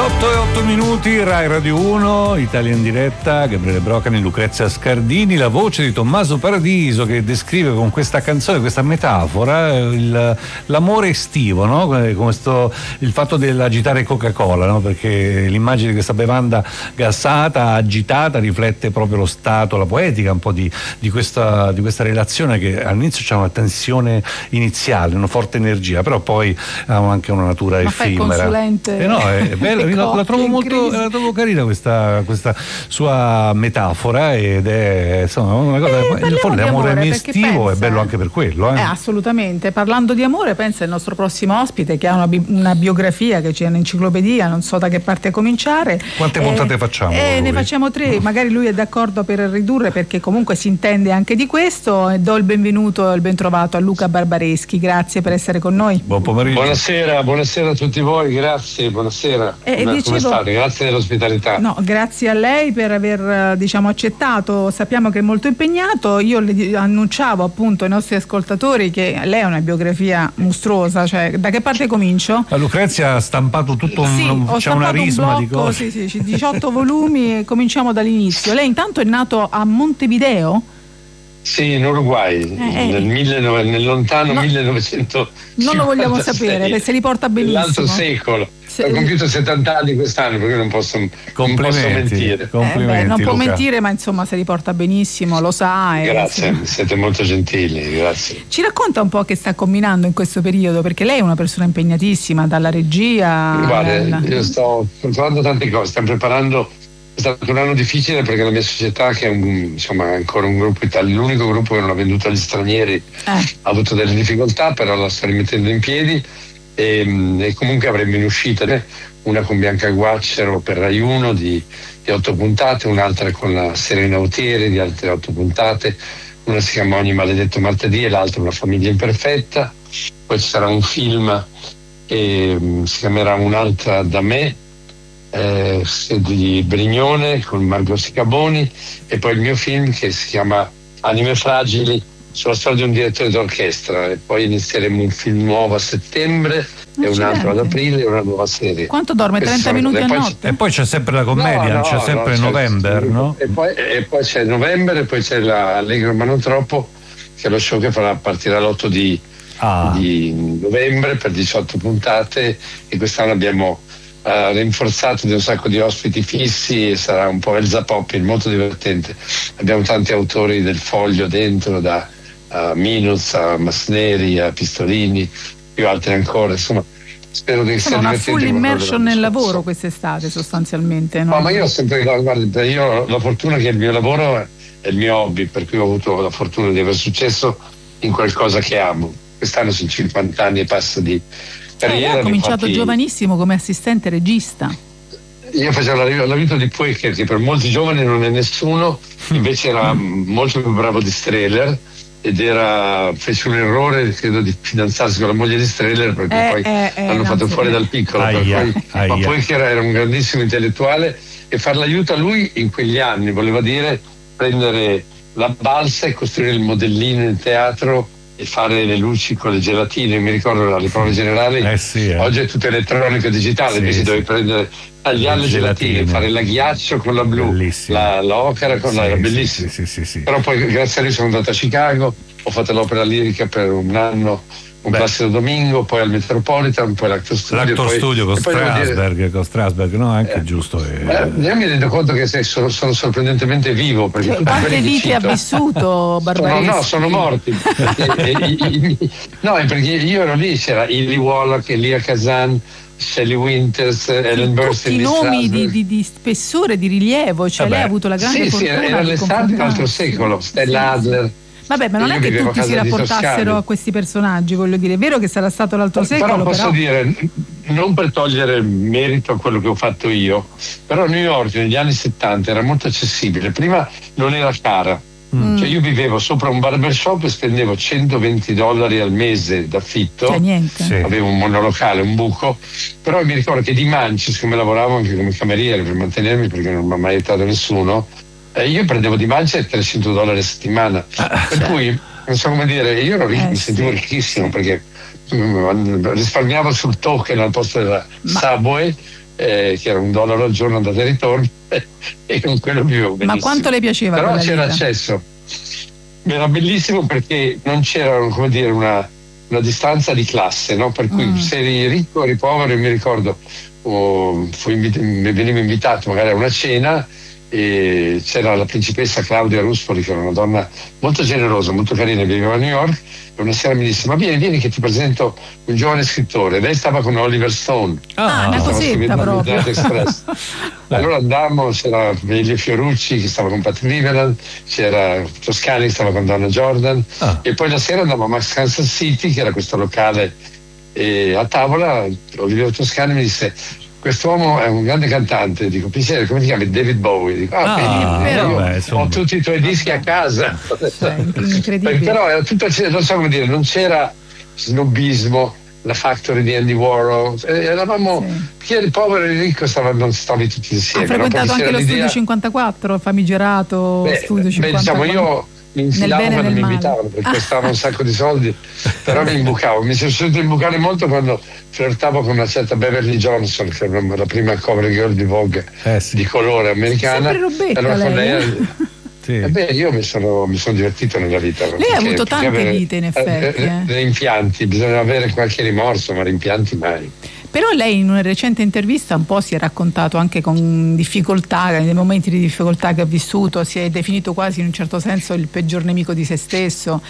18:08, Rai Radio 1, Italia in diretta, Gabriele Brocani, Lucrezia Scardini, la voce di Tommaso Paradiso che descrive con questa canzone, questa metafora, l'amore estivo, no? Il fatto dell'agitare Coca-Cola, no? Perché l'immagine di questa bevanda gassata, agitata, riflette proprio lo stato, la poetica un po' di questa relazione che all'inizio c'è una tensione iniziale, una forte energia, però poi ha anche una natura effimera. Ma fai consulente? No, è bello, la trovo carina questa sua metafora, ed è insomma una cosa. Il fondo l'amore estivo è bello anche per quello. Assolutamente. Parlando di amore, pensa il nostro prossimo ospite che ha una biografia che c'è in enciclopedia, non so da che parte cominciare. Quante puntate facciamo? Ne facciamo 3, magari lui è d'accordo per ridurre, perché comunque si intende anche di questo. E do il benvenuto e il bentrovato a Luca Barbareschi, grazie per essere con noi. Buon pomeriggio. Buonasera a tutti voi, grazie, buonasera. Come state? Grazie dell'ospitalità. No, grazie a lei per aver accettato. Sappiamo che è molto impegnato. Io le annunciavo appunto ai nostri ascoltatori che lei ha una biografia mostruosa, cioè da che parte comincio? La Lucrezia ha stampato tutto c'è una risma di cose. Sì, 18 volumi e cominciamo dall'inizio. Lei intanto è nato a Montevideo? Sì, in Uruguay, nel lontano 1900. Non lo vogliamo sapere, perché se li porta benissimo. L'altro secolo. Ho compiuto 70 anni quest'anno, perché non posso mentire. Complimenti, non può Luca. mentire, ma insomma se li porta benissimo, lo sa. Grazie, siete molto gentili, grazie. Ci racconta un po' che sta combinando in questo periodo, perché lei è una persona impegnatissima, dalla regia. Guarda, io sto preparando tante cose, stiamo preparando. È stato un anno difficile perché la mia società, che è ancora un gruppo italiano, l'unico gruppo che non ha venduto agli stranieri, ha avuto delle difficoltà, però la sta rimettendo in piedi e comunque avremo in uscita una con Bianca Guaccero per Rai 1 di 8 puntate, un'altra con la Serena Autieri di altre 8 puntate, una si chiama Ogni maledetto martedì e l'altra Una famiglia imperfetta. Poi ci sarà un film che si chiamerà Un'altra da me, di Brignone con Margot Sicaboni, e poi il mio film che si chiama Anime fragili, sulla storia di un direttore d'orchestra, e poi inizieremo un film nuovo a settembre e un altro ad aprile e una nuova serie. Quanto dorme? 30 minuti a notte? E poi c'è sempre la commedia, c'è sempre November, no? E poi c'è November, e poi c'è Allegro ma non troppo, che è lo show che partirà l'8 di novembre per 18 puntate, e quest'anno abbiamo rinforzato di un sacco di ospiti fissi e sarà un po' Elsa Poppin, molto divertente. Abbiamo tanti autori del Foglio dentro, da Minuz a Masneri a Pistolini, più altri ancora, insomma spero di essere una full immersion nel lavoro quest'estate sostanzialmente, no? Ma io ho sempre, guarda, io ho la fortuna che il mio lavoro è il mio hobby, per cui ho avuto la fortuna di aver successo in qualcosa che amo. Quest'anno sono 50 anni e passa di carriera. Ha cominciato giovanissimo come assistente regista. Io facevo l'aiuto di Puecher, che per molti giovani non è nessuno, invece era molto più bravo di Streller, ed fece un errore, credo, di fidanzarsi con la moglie di Streller, perché poi l'hanno fatto fuori dal piccolo. Ma Puecher era un grandissimo intellettuale, e far l'aiuto a lui in quegli anni voleva dire prendere la balsa e costruire il modellino in teatro e fare le luci con le gelatine. Mi ricordo alle prove generali, oggi è tutto elettronico e digitale, invece dovevi prendere, tagliare le gelatine, fare la ghiaccio con la blu, l'ocera con la bellissima. Però poi grazie a lui sono andato a Chicago, ho fatto l'opera lirica per un anno con Placido Domingo, poi al Metropolitan, poi l'Actor Studio con Strasberg, no? Anche giusto. Io mi rendo conto che sono sorprendentemente vivo, perché quante vite ha vissuto Barbareschi? No, sono morti. No, è perché io ero lì, c'era Illy Wallach, Elia Kazan, Shelley Winters, Ellen Burstyn, tutti nomi di spessore, di rilievo, cioè lei ha avuto la grande fortuna. Sì, era l'estate dell'altro secolo, Stella Adler. Vabbè, ma non è che tutti si rapportassero a questi personaggi, voglio dire, è vero che sarà stato l'altro secolo, però posso dire, non per togliere merito a quello che ho fatto io, però New York negli anni 70 era molto accessibile, prima non era cara. Cioè io vivevo sopra un barbershop e spendevo $120 al mese d'affitto, avevo un monolocale, un buco, però mi ricordo che di manci, siccome lavoravo anche come cameriere per mantenermi, perché non mi ha mai aiutato nessuno, io prendevo di mancia $300 a settimana, per cui non so come dire, io mi sentivo ricchissimo, perché risparmiavo sul token al posto della Subway, che era $1 al giorno andata e ritorno, e con quello vivevo benissimo. Ma quanto le piaceva? Però c'era vita? Accesso, era bellissimo perché non c'era, come dire, una distanza di classe, no? Per cui se eri ricco eri povero. Io mi ricordo, venivo invitato magari a una cena e c'era la principessa Claudia Ruspoli, che era una donna molto generosa, molto carina, viveva a New York, e una sera mi disse: ma vieni che ti presento un giovane scrittore. Lei stava con Oliver Stone, una cosetta proprio. Allora andammo, c'era Elio Fiorucci che stava con Pat Riveland, c'era Toscani che stava con Donna Jordan, e poi la sera andammo a Max Kansas City, che era questo locale, e a tavola Oliviero Toscani mi disse: quest'uomo è un grande cantante. Dico: piacere, come ti chiami? David Bowie. Dico: ho tutti i tuoi dischi a casa. Incredibile. Però era tutto, non so come dire, non c'era snobismo, la Factory di Andy Warhol, eravamo chi era povero e ricco, stavi tutti insieme. Ha frequentato anche lo Studio 54, famigerato Studio 54. Diciamo, io mi infilavo quando mi invitavano perché costava un sacco di soldi, però mi imbucavo. Mi sono sentito imbucare molto quando flirtavo con una certa Beverly Johnson, che era la prima cover girl di Vogue di colore americana. Sempre robetta, allora con lei. Io mi sono divertito nella vita. Lei ha avuto tante vite, in effetti. Rimpianti, bisogna avere qualche rimorso, ma rimpianti mai. Però lei in una recente intervista un po' si è raccontato anche con difficoltà, nei momenti di difficoltà che ha vissuto, si è definito quasi in un certo senso il peggior nemico di se stesso.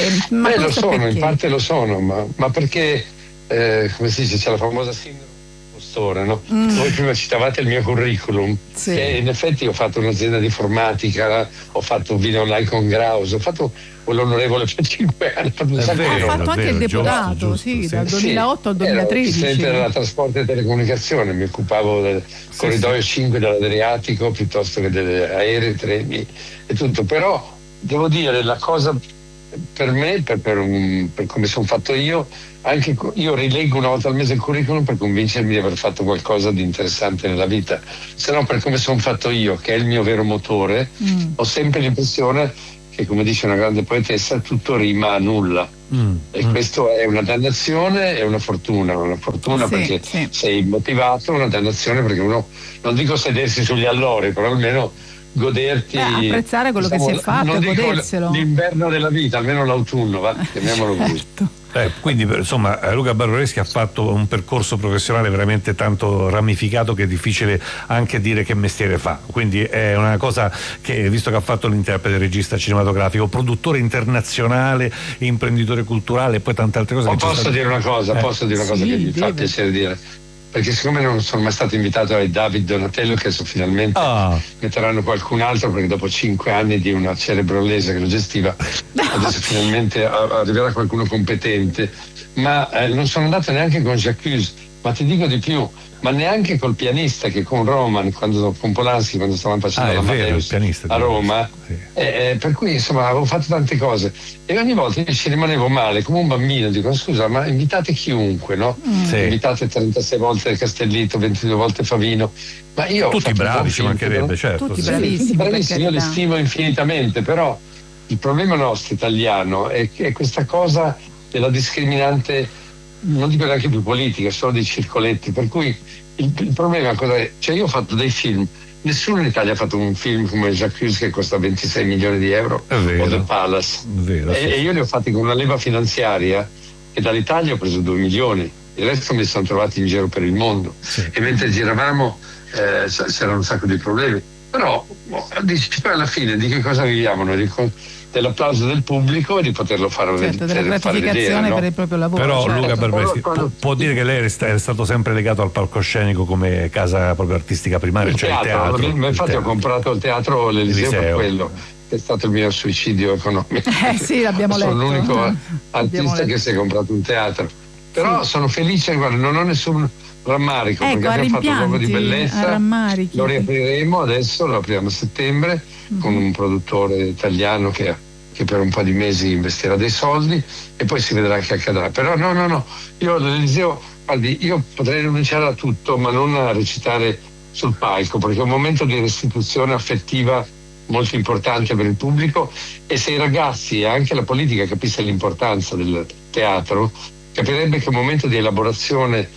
Ma lo sono, perché? in parte lo sono, ma perché, come si dice, c'è la famosa sindrome dell'impostore, no? Voi prima citavate il mio curriculum, che in effetti ho fatto un'azienda di informatica, ho fatto video online con Graus, ho fatto l'onorevole per 5 anni, ha fatto anche il deputato, giusto, dal 2008 al 2013. Ero presidente della trasporto e telecomunicazione, mi occupavo del corridoio 5 dell'Adriatico piuttosto che degli aerei, treni e tutto. Però devo dire, la cosa per me, per come sono fatto io, anche io rileggo una volta al mese il curriculum per convincermi di aver fatto qualcosa di interessante nella vita, se no per come sono fatto io, che è il mio vero motore, ho sempre l'impressione che, come dice una grande poetessa, tutto rima a nulla. E questo è una dannazione e una fortuna perché sei motivato, una dannazione perché uno, non dico sedersi sugli allori, però almeno goderti, apprezzare quello che si è fatto, non goderselo. L'inverno della vita, almeno l'autunno, chiamiamolo così. Quindi insomma Luca Barbareschi ha fatto un percorso professionale veramente tanto ramificato che è difficile anche dire che mestiere fa, quindi è una cosa che, visto che ha fatto l'interprete, regista cinematografico, produttore internazionale, imprenditore culturale e poi tante altre cose. Posso dire una cosa che mi fa piacere dire, perché siccome non sono mai stato invitato ai David Donatello, che adesso finalmente metteranno qualcun altro, perché dopo 5 anni di una cerebrolese che lo gestiva, adesso finalmente arriverà qualcuno competente, ma non sono andato neanche con Jacques, ma ti dico di più, ma neanche col pianista, che con Roman, con Polanski, quando stavamo facendo l'Amadeus a Roma, per cui insomma avevo fatto tante cose e ogni volta io ci rimanevo male come un bambino. Dico: scusa, ma invitate chiunque, no? Invitate 36 volte Castellitto, 22 volte Favino, ma io tutti bravi, ci mancherebbe, certo, tutti bravissimi, io li stimo infinitamente, però il problema nostro italiano è questa cosa della discriminante, non dico neanche più politica, solo dei circoletti, per cui il problema cosa è? Cioè, io ho fatto dei film, nessuno in Italia ha fatto un film come Jacques che costa 26 milioni di euro, o The Palace, e io li ho fatti con una leva finanziaria che dall'Italia ho preso 2 milioni, il resto mi sono trovati in giro per il mondo, e mentre giravamo c'erano un sacco di problemi, però dici, poi alla fine di che cosa viviamo noi? Dell'applauso del pubblico e di poterlo fare vedere, della gratificazione per il proprio lavoro. Però Luca Barbareschi può dire che lei è stato sempre legato al palcoscenico come casa proprio artistica primaria, cioè il teatro. Infatti ho comprato il teatro l'Eliseo per quello, che è stato il mio suicidio economico. Sì, l'abbiamo letto. Sono l'unico artista che si è comprato un teatro. Però sono felice, guarda, non ho nessun rammarico, perché abbiamo fatto un luogo di bellezza, lo riapriremo adesso, lo apriamo a settembre con un produttore italiano che per un po' di mesi investirà dei soldi e poi si vedrà che accadrà. Però no, io all'Eliseo, guardi, io potrei rinunciare a tutto ma non a recitare sul palco, perché è un momento di restituzione affettiva molto importante per il pubblico, e se i ragazzi e anche la politica capisse l'importanza del teatro, capirebbe che è un momento di elaborazione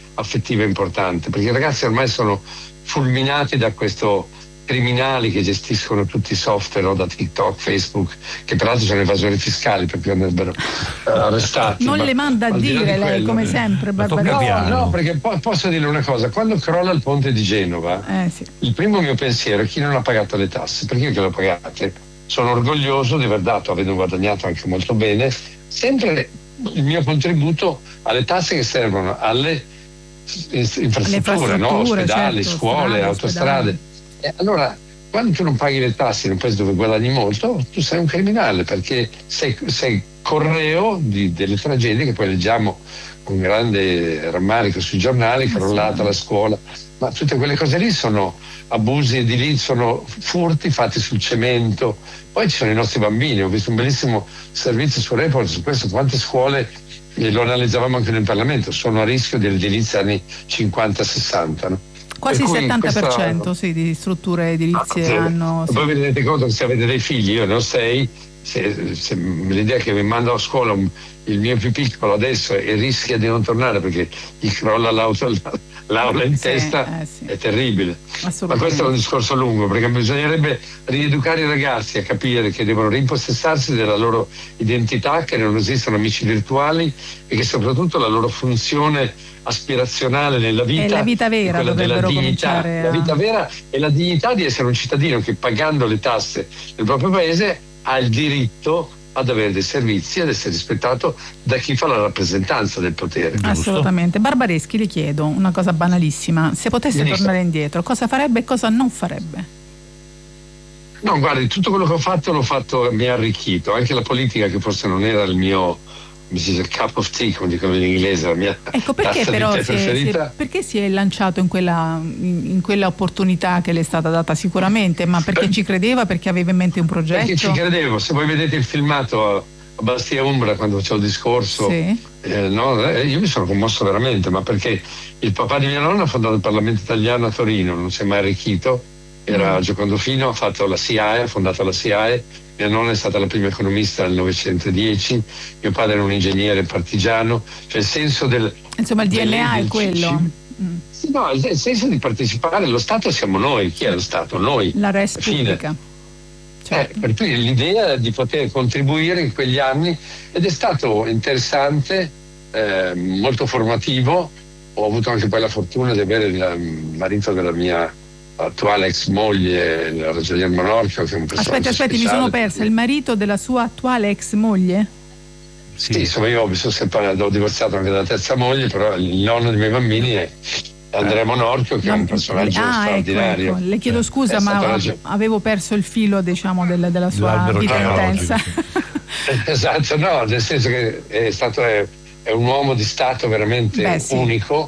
affettiva importante, perché i ragazzi ormai sono fulminati da questo criminali che gestiscono tutti i software, no? Da TikTok, Facebook, che peraltro sono evasori fiscali perché andrebbero arrestati. Non le manda a dire lei, come sempre, Barbareschi. No, perché posso dire una cosa: quando crolla il ponte di Genova, sì, il primo mio pensiero è chi non ha pagato le tasse, perché io che le ho pagate sono orgoglioso di aver dato, avendo guadagnato anche molto bene, sempre il mio contributo alle tasse che servono alle infrastrutture, no? Ospedali, certo, scuole, strade, autostrade. E allora, quando tu non paghi le tasse in un paese dove guadagni molto, tu sei un criminale, perché sei correo delle tragedie che poi leggiamo con grande rammarico sui giornali, crollata la scuola, ma tutte quelle cose lì sono abusi edilizi, sono furti fatti sul cemento. Poi ci sono i nostri bambini, ho visto un bellissimo servizio su Report su questo, quante scuole, lo analizzavamo anche nel Parlamento, sono a rischio dell'edilizia anni 50-60, no? Quasi il 70% sì, di strutture edilizie hanno. Voi vi rendete conto che se avete dei figli, io ne ho 6, se l'idea che mi mando a scuola il mio più piccolo adesso e rischia di non tornare perché gli crolla l'aula in testa, è terribile. Ma questo è un discorso lungo, perché bisognerebbe rieducare i ragazzi a capire che devono rimpossessarsi della loro identità, che non esistono amici virtuali e che soprattutto la loro funzione aspirazionale nella vita è la vita vera, quella della dignità. La vita vera vera è la dignità di essere un cittadino che, pagando le tasse del proprio paese, ha il diritto ad avere dei servizi, ad essere rispettato da chi fa la rappresentanza del potere. Assolutamente. Giusto? Barbareschi, le chiedo una cosa banalissima: se potesse tornare indietro, cosa farebbe e cosa non farebbe? No, guardi, tutto quello che ho fatto mi ha arricchito, anche la politica, che forse non era il mio cup of tea, come dicono in inglese, la mia perché però perché si è lanciato in quella opportunità che le è stata data sicuramente, ma perché ci credeva, perché aveva in mente un progetto? Perché ci credevo. Se voi vedete il filmato a Bastia Umbra, quando facevo il discorso, io mi sono commosso veramente, ma perché il papà di mia nonna ha fondato il Parlamento italiano a Torino, non si è mai arricchito, era Giocondo Fino, ha fondato la SIAE, mia nonna è stata la prima economista nel 1910, mio padre era un ingegnere partigiano, cioè il senso del... Insomma, il DNA è quello. Sì, no, il senso di partecipare, lo Stato siamo noi, chi è lo Stato? Noi. La res pubblica. Certo. Per cui l'idea di poter contribuire in quegli anni, ed è stato interessante, molto formativo. Ho avuto anche poi la fortuna di avere il marito della mia attuale ex moglie, il ragionier Monorchio, che è un personaggio Aspetti, mi sono persa. Il marito della sua attuale ex moglie? Sì, insomma, io mi sono separato, ho divorziato anche dalla terza moglie, però il nonno dei miei bambini è Andrea Monorchio, che è un personaggio straordinario. Ecco. Le chiedo scusa, ma avevo perso il filo, diciamo, della sua vita intensa. Esatto, no, nel senso che è un uomo di Stato veramente unico,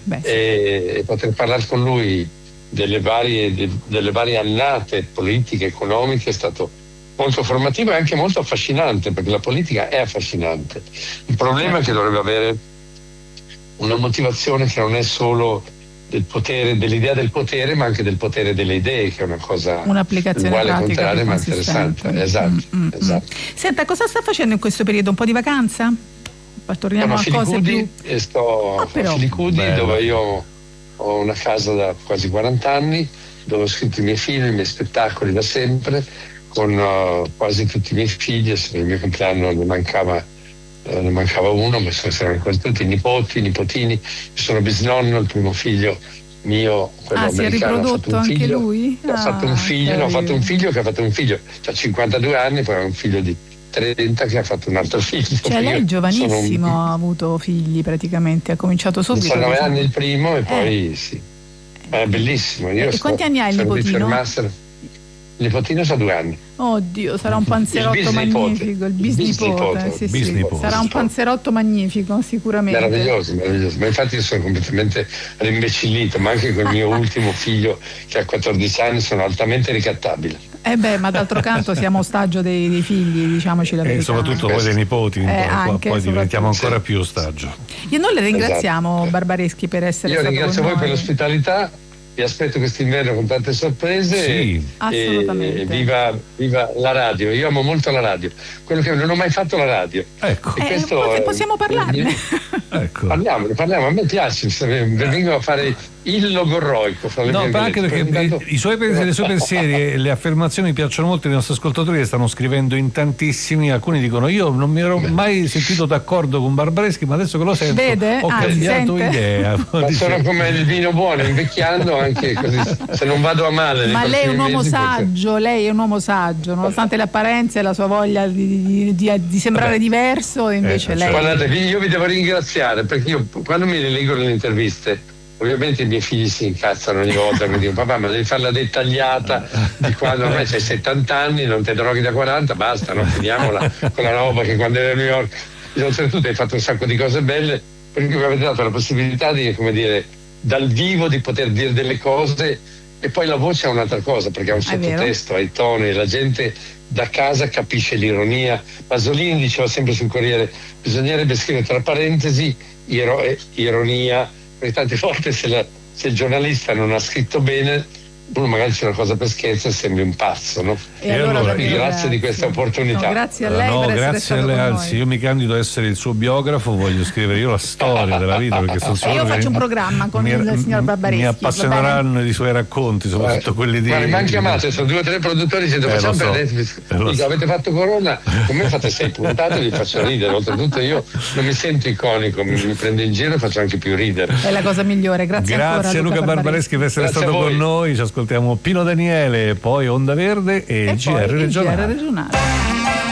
e poter parlare con lui delle varie annate politiche, economiche, è stato molto formativo e anche molto affascinante, perché la politica è affascinante. Il problema è che dovrebbe avere una motivazione che non è solo del potere, dell'idea del potere, ma anche del potere delle idee, che è una cosa un'applicazione uguale al pratica, contrario, ma interessante. Esatto. Senta, cosa sta facendo in questo periodo? Un po' di vacanza? Torniamo a cose più... Sto a Filicudi, dove io ho una casa da quasi 40 anni, dove ho scritto i miei film, i miei spettacoli da sempre, con quasi tutti i miei figli. Se il mio compleanno ne mancava uno, ma sono quasi tutti nipoti, nipotini. Io sono bisnonno, il primo figlio mio, quello americano, si è riprodotto anche lui? Ha fatto un figlio, ho fatto un figlio che ha fatto un figlio, ha 52 anni, poi ha un figlio di 30 che ha fatto un altro figlio. Cioè lei giovanissimo ha avuto figli praticamente, ha cominciato subito. 19 anni il primo e poi è bellissimo. E quanti anni ha il nipotino? Il nipotino ha 2 anni. Oddio, sarà un panzerotto magnifico, il bisnipote. Sì. Sarà un panzerotto magnifico, sicuramente. Meraviglioso. Ma infatti io sono completamente rimbecillito, ma anche con il mio ultimo figlio che ha 14 anni sono altamente ricattabile. Ma d'altro canto siamo ostaggio dei figli, diciamoci la verità. E soprattutto poi dei nipoti, poi diventiamo ancora più ostaggio. Noi le ringraziamo, Barbareschi, per essere stato con noi. Io ringrazio voi per l'ospitalità vi aspetto quest'inverno con tante sorprese. Sì, assolutamente. Viva la radio, io amo molto la radio, quello che non ho mai fatto la radio. Ecco. E questo possiamo parlarne. Ecco. Parliamo, a me piace, vengo a fare il logorroico. No, ma anche perché i suoi pensieri, le sue pensieri e le affermazioni piacciono molto ai nostri ascoltatori che stanno scrivendo in tantissimi. Alcuni dicono: io non mi ero mai sentito d'accordo con Barbareschi, ma adesso che lo sento ho cambiato idea. Ma sono come il vino buono, invecchiando anche così, se non vado a male. Ma lei è un uomo saggio, nonostante le apparenze e la sua voglia di sembrare diverso, invece lei. Guardate, io vi devo ringraziare, perché io quando mi leggo le interviste, ovviamente i miei figli si incazzano ogni volta, mi dicono: papà, ma devi farla dettagliata di quando ormai c'hai 70 anni, non ti droghi da 40, basta, no? Finiamola con la roba che quando eri a New York. Oltretutto hai fatto un sacco di cose belle, perché mi avete dato la possibilità di, come dire, dal vivo di poter dire delle cose, e poi la voce è un'altra cosa, perché ha un sottotesto, ha i toni, la gente da casa capisce l'ironia. Pasolini diceva sempre sul Corriere: bisognerebbe scrivere tra parentesi ironia, perché tante volte se il giornalista non ha scritto bene, uno magari c'è una cosa per scherzo e sembri un pazzo, no? E allora grazie di questa opportunità. No, grazie a lei per essere grazie stato a lei, con anzi noi. io mi candido a essere il suo biografo, voglio scrivere io la storia della vita, perché sono sicuro io faccio un programma con il signor Barbareschi. Mi appassioneranno i suoi racconti, soprattutto quelli di... Guarda, mi hanno chiamato, sono 2 o 3 produttori, dicono: facciamo per Netflix, avete fatto Corona, con me fate 6 puntate, vi faccio ridere. Oltretutto io non mi sento iconico, mi prendo in giro e faccio anche più ridere. È la cosa migliore. Grazie ancora a Luca Barbareschi per essere stato con noi. Ci ascoltiamo Pino Daniele, poi Onda Verde e il GR regionale.